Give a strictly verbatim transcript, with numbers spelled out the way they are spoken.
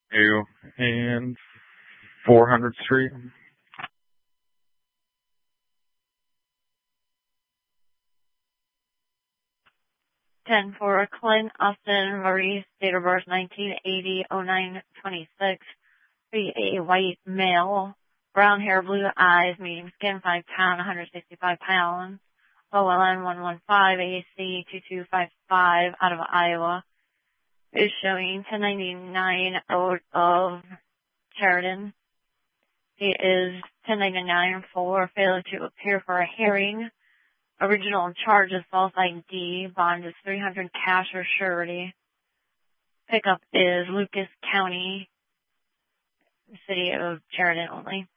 New and four hundredth Street. ten for Clint Austin Maurice, date of birth nineteen eighty oh nine twenty-six. Be a white male, brown hair, blue eyes, medium skin, five pound, one hundred sixty-five pounds. O L N one one five, A C two two five five, out of Iowa. Is showing ten ninety-nine out of Sheridan. He is ten ninety-nine for failure to appear for a hearing. Original charge is false I D. Bond is three hundred cash or surety. Pickup is Lucas County, city of Sheridan only.